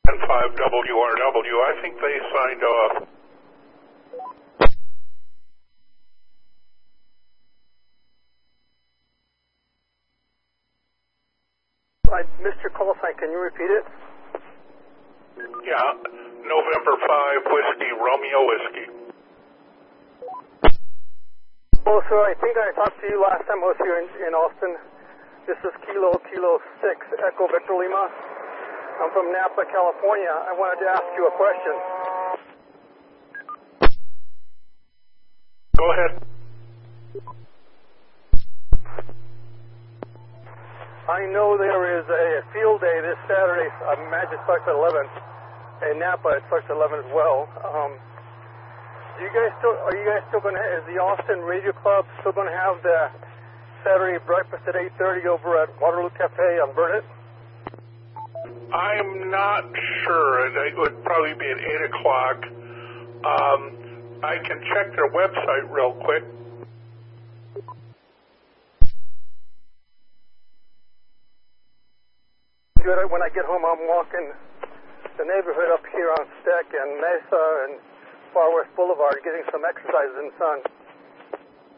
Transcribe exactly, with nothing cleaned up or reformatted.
five W R W. I think they signed off. I missed your call sign. Can you repeat it? Yeah, November five Whiskey, Romeo Whiskey. Oh, sir, I think I talked to you last time I was here in, in Austin. This is Kilo, Kilo six, Echo Victor Lima. I'm from Napa, California. I wanted to ask you a question. Go ahead. I know there is a field day this Saturday. I imagine it starts at eleven. In Napa, it starts at eleven as well. Um, do you guys still, are you guys still going to, is the Austin Radio Club still going to have the Saturday breakfast at eight thirty over at Waterloo Cafe on Burnett? I'm not sure. It would probably be at eight o'clock. Um, I can check their website real quick. Good. When I get home, I'm walking the neighborhood up here on Steck and Mesa and Far West Boulevard, getting some exercise in the sun.